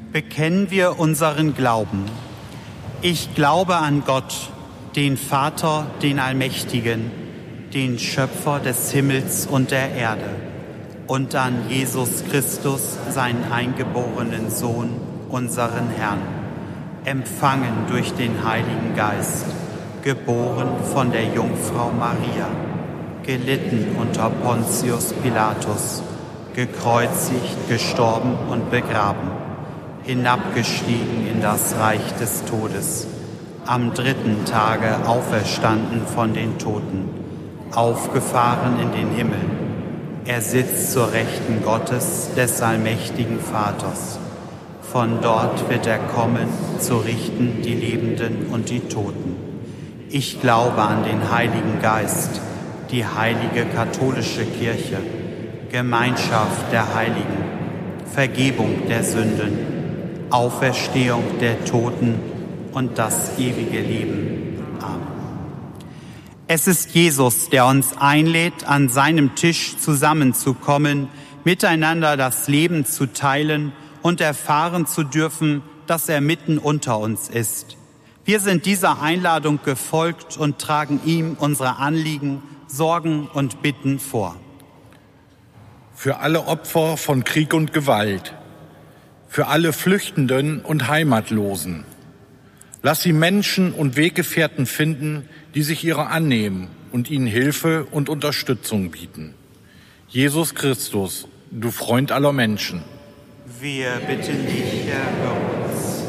bekennen wir unseren Glauben. Ich glaube an Gott, den Vater, den Allmächtigen, den Schöpfer des Himmels und der Erde, und an Jesus Christus, seinen eingeborenen Sohn, unseren Herrn, empfangen durch den Heiligen Geist, geboren von der Jungfrau Maria, gelitten unter Pontius Pilatus, gekreuzigt, gestorben und begraben, hinabgestiegen in das Reich des Todes, am 3. Tage auferstanden von den Toten, aufgefahren in den Himmel. Er sitzt zur Rechten Gottes, des allmächtigen Vaters. Von dort wird er kommen, zu richten die Lebenden und die Toten. Ich glaube an den Heiligen Geist, die heilige katholische Kirche, Gemeinschaft der Heiligen, Vergebung der Sünden, Auferstehung der Toten und das ewige Leben. Amen. Es ist Jesus, der uns einlädt, an seinem Tisch zusammenzukommen, miteinander das Leben zu teilen und erfahren zu dürfen, dass er mitten unter uns ist. Wir sind dieser Einladung gefolgt und tragen ihm unsere Anliegen, Sorgen und Bitten vor. Für alle Opfer von Krieg und Gewalt, für alle Flüchtenden und Heimatlosen. Lass sie Menschen und Weggefährten finden, die sich ihrer annehmen und ihnen Hilfe und Unterstützung bieten. Jesus Christus, du Freund aller Menschen. Wir bitten dich, Herr, hör uns.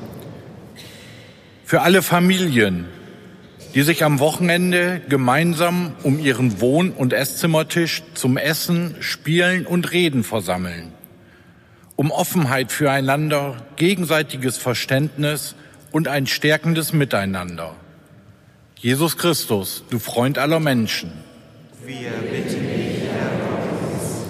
Für alle Familien, die sich am Wochenende gemeinsam um ihren Wohn- und Esszimmertisch zum Essen, Spielen und Reden versammeln. Um Offenheit füreinander, gegenseitiges Verständnis und ein stärkendes Miteinander. Jesus Christus, du Freund aller Menschen. Wir bitten dich, Herr, hör uns.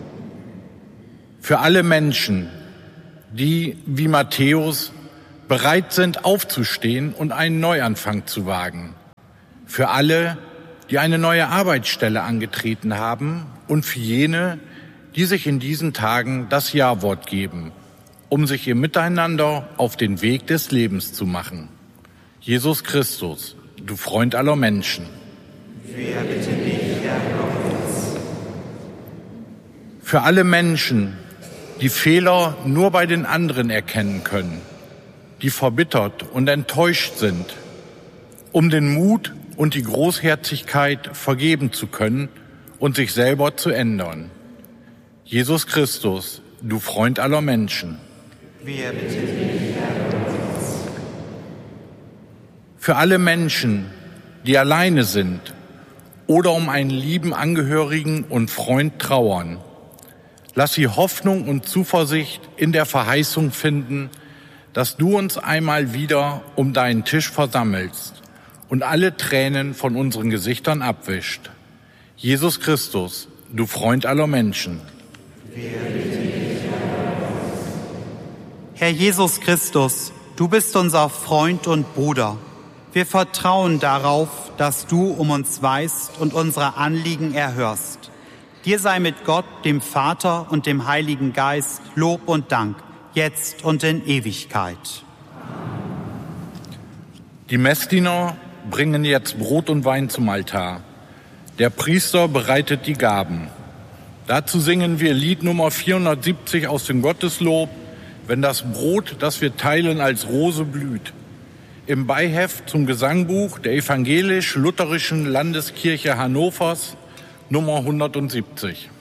Für alle Menschen, die, wie Matthäus, bereit sind, aufzustehen und einen Neuanfang zu wagen. Für alle, die eine neue Arbeitsstelle angetreten haben und für jene, die sich in diesen Tagen das Ja-Wort geben, um sich ihr Miteinander auf den Weg des Lebens zu machen. Jesus Christus, du Freund aller Menschen. Wir bitten dich, Herr, hör uns. Für alle Menschen, die Fehler nur bei den anderen erkennen können, die verbittert und enttäuscht sind, um den Mut und die Großherzigkeit vergeben zu können und sich selber zu ändern. Jesus Christus, du Freund aller Menschen. Wir bitten dich, Herr, hör uns. Für alle Menschen, die alleine sind oder um einen lieben Angehörigen und Freund trauern, lass sie Hoffnung und Zuversicht in der Verheißung finden, dass du uns einmal wieder um deinen Tisch versammelst und alle Tränen von unseren Gesichtern abwischt. Jesus Christus, du Freund aller Menschen. Herr Jesus Christus, du bist unser Freund und Bruder. Wir vertrauen darauf, dass du um uns weißt und unsere Anliegen erhörst. Dir sei mit Gott, dem Vater und dem Heiligen Geist Lob und Dank, jetzt und in Ewigkeit. Die Messdiener bringen jetzt Brot und Wein zum Altar. Der Priester bereitet die Gaben. Dazu singen wir Lied Nummer 470 aus dem Gotteslob, wenn das Brot, das wir teilen, als Rose blüht. Im Beiheft zum Gesangbuch der Evangelisch-Lutherischen Landeskirche Hannovers, Nummer 170.